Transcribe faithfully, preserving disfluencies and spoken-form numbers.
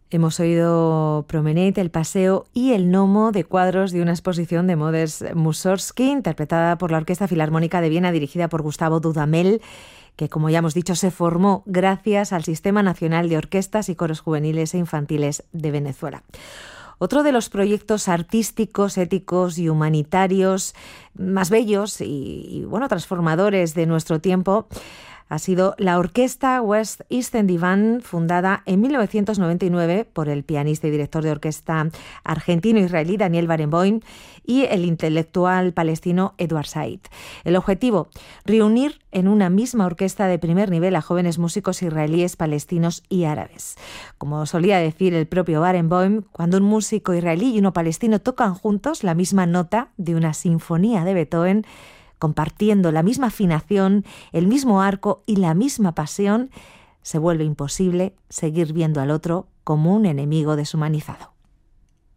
Hemos oído Promenade, El Paseo y El Gnomo, de cuadros de una exposición de Modest Mussorgsky, interpretada por la Orquesta Filarmónica de Viena, dirigida por Gustavo Dudamel, que, como ya hemos dicho, se formó gracias al Sistema Nacional de Orquestas y Coros Juveniles e Infantiles de Venezuela. Otro de los proyectos artísticos, éticos y humanitarios más bellos y, y bueno, transformadores de nuestro tiempo ha sido la Orquesta West Eastern Divan, fundada en mil novecientos noventa y nueve por el pianista y director de orquesta argentino-israelí Daniel Barenboim y el intelectual palestino Edward Said. El objetivo, reunir en una misma orquesta de primer nivel a jóvenes músicos israelíes, palestinos y árabes. Como solía decir el propio Barenboim, cuando un músico israelí y uno palestino tocan juntos la misma nota de una sinfonía de Beethoven, compartiendo la misma afinación, el mismo arco y la misma pasión, se vuelve imposible seguir viendo al otro como un enemigo deshumanizado.